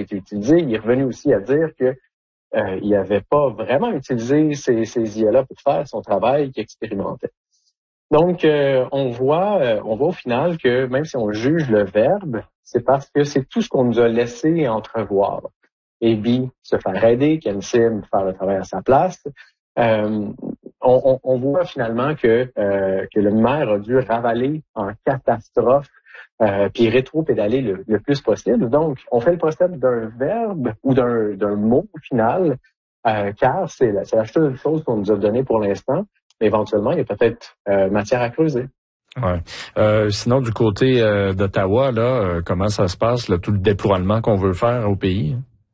été utilisé. Il est revenu aussi à dire que il n'avait pas vraiment utilisé ces IA-là pour faire son travail qu'il expérimentait. Donc, on voit au final que même si on juge le verbe, c'est parce que c'est tout ce qu'on nous a laissé entrevoir. Abby se faire aider, Kensim faire le travail à sa place. On voit finalement que le maire a dû ravaler en catastrophe puis rétro-pédaler le plus possible. Donc, on fait le procès d'un verbe ou d'un mot final, car c'est la seule chose qu'on nous a donnée pour l'instant. Mais éventuellement, il y a peut-être matière à creuser. Ouais. Sinon, du côté d'Ottawa, là, comment ça se passe, là, tout le déploiement qu'on veut faire au pays?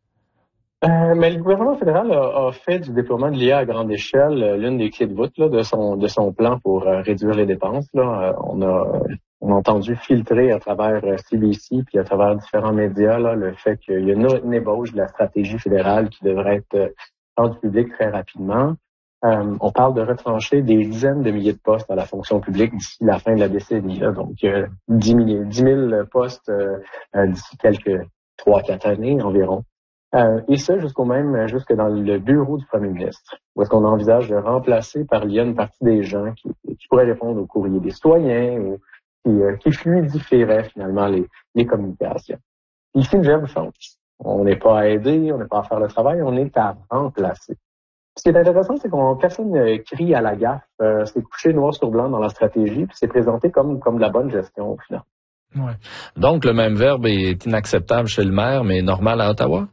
Mais le gouvernement fédéral a fait du déploiement de l'IA à grande échelle l'une des clés de voûte là, de son plan pour réduire les dépenses. Là. On a entendu filtrer à travers CBC puis à travers différents médias là, le fait qu'il y a une ébauche de la stratégie fédérale qui devrait être rendue publique très rapidement. On parle de retrancher des dizaines de milliers de postes à la fonction publique d'ici la fin de la décennie. Là. Donc, 10 000 postes d'ici quelques 3-4 années environ. Et ça jusque dans le bureau du premier ministre, où est-ce qu'on envisage de remplacer par l'IA une partie des gens qui pourraient répondre aux courriers des citoyens ou qui fluidifieraient finalement les communications. Ici, le verbe change. On n'est pas à aider, on n'est pas à faire le travail, on est à remplacer. Ce qui est intéressant, c'est qu'on personne ne crie à la gaffe. C'est couché noir sur blanc dans la stratégie, puis c'est présenté comme de la bonne gestion au final. Ouais. Donc, le même verbe est inacceptable chez le maire, mais normal à Ottawa?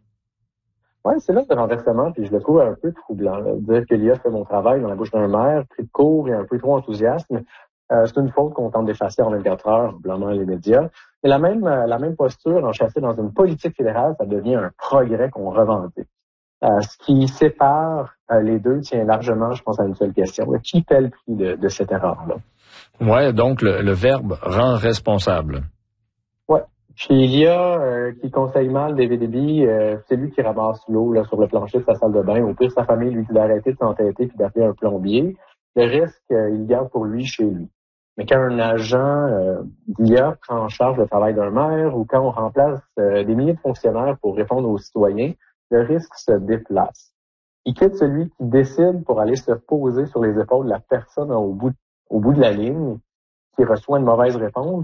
Oui, c'est là le renversement, puis je le trouve un peu troublant. Là. Dire que l'IA fait mon travail dans la bouche d'un maire, pris de court et un peu trop enthousiasme, c'est une faute qu'on tente d'effacer en 24 heures, blanc les médias. Mais la même posture enchâssée dans une politique fédérale, ça devient un progrès qu'on revendique. Ce qui sépare les deux tient largement, je pense, à une seule question. Qui paie le prix de cette erreur-là? Ouais, donc le verbe rend responsable. Ouais. Puis l'IA qui conseille mal David Eby, c'est lui qui ramasse l'eau là, sur le plancher de sa salle de bain. Au pire, sa famille lui dit d'arrêter de s'entêter puis d'appeler un plombier. Le risque, il garde pour lui chez lui. Mais quand un agent d'IA prend en charge le travail d'un maire ou quand on remplace des milliers de fonctionnaires pour répondre aux citoyens, le risque se déplace. Il quitte celui qui décide pour aller se poser sur les épaules de la personne au bout de la ligne, qui reçoit une mauvaise réponse,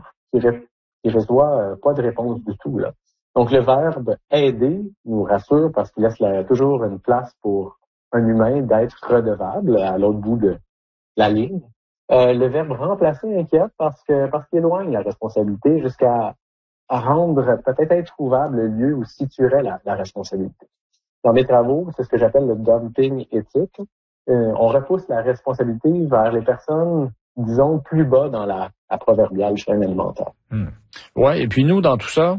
qui reçoit pas de réponse du tout. Là. Donc le verbe aider nous rassure parce qu'il laisse toujours une place pour un humain d'être redevable à l'autre bout de la ligne. Le verbe remplacer inquiète parce qu'il éloigne la responsabilité jusqu'à rendre peut-être introuvable le lieu où situerait la responsabilité. Dans mes travaux, c'est ce que j'appelle le dumping éthique. On repousse la responsabilité vers les personnes, disons, plus bas dans la proverbiale chaîne alimentaire. Ouais, et puis nous, dans tout ça?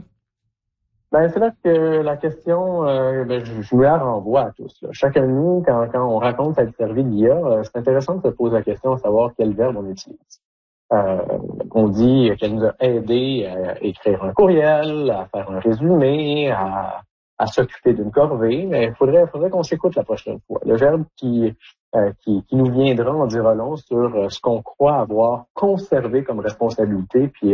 Ben, c'est là que la question, je vous la renvoie à tous. Là. Chacun de nous, quand on raconte être servi de l'IA, c'est intéressant de se poser la question de savoir quel verbe on utilise. On dit qu'elle nous a aidé à écrire un courriel, à faire un résumé, à s'occuper d'une corvée, mais il faudrait qu'on s'écoute la prochaine fois. Le verbe qui nous viendra en dira long sur ce qu'on croit avoir conservé comme responsabilité, puis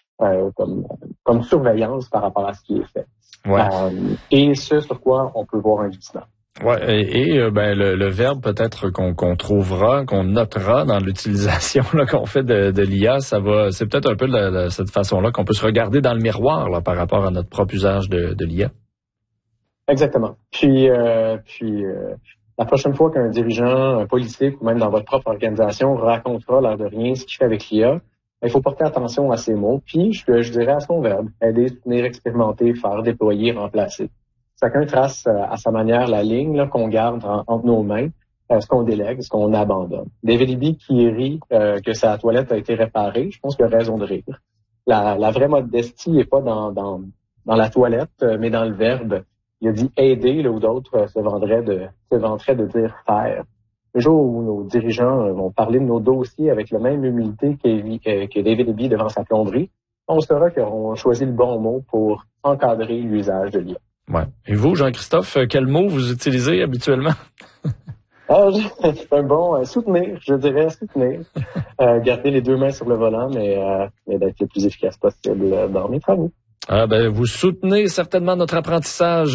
comme surveillance par rapport à ce qui est fait. Ouais. Et ce sur quoi on peut voir un jugement. Ouais, le verbe peut-être qu'on trouvera, qu'on notera dans l'utilisation là, qu'on fait de l'IA, c'est peut-être un peu de cette façon-là qu'on peut se regarder dans le miroir là, par rapport à notre propre usage de l'IA. Exactement. Puis la prochaine fois qu'un dirigeant, un politique ou même dans votre propre organisation racontera l'air de rien ce qu'il fait avec l'IA, il faut porter attention à ces mots. Puis je dirais à son verbe, aider, soutenir, expérimenter, faire, déployer, remplacer. Chacun trace à sa manière la ligne là, qu'on garde entre nos mains, ce qu'on délègue, ce qu'on abandonne. David Eby qui rit que sa toilette a été réparée, je pense qu'il a raison de rire. La vraie modestie n'est pas dans la toilette, mais dans le verbe. Il a dit aider, là où d'autres se vanteraient de dire faire. Le jour où nos dirigeants vont parler de nos dossiers avec la même humilité que David Eby devant sa plomberie, on saura qu'ils auront choisi le bon mot pour encadrer l'usage de l'IA. Ouais. Et vous, Jean-Christophe, quel mot vous utilisez habituellement? C'est un bon soutenir, je dirais soutenir. Garder les deux mains sur le volant, mais d'être le plus efficace possible dans mes travaux. Vous soutenez certainement notre apprentissage.